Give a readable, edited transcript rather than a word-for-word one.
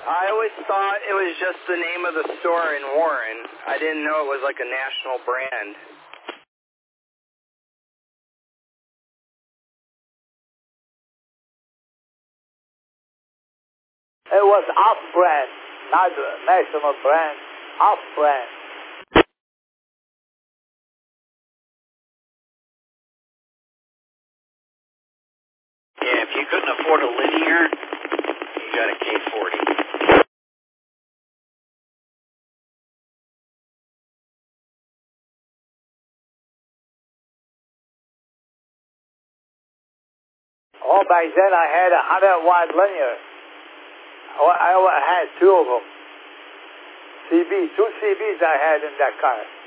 I always thought it was just the name of the store in Warren. I didn't know it was like a national brand. It was off-brand, not the national brand, off-brand. Yeah, if you couldn't afford a linear, you got a K40. Oh, back then I had a 100-watt linear. I had two of them. Two CBs I had in that car.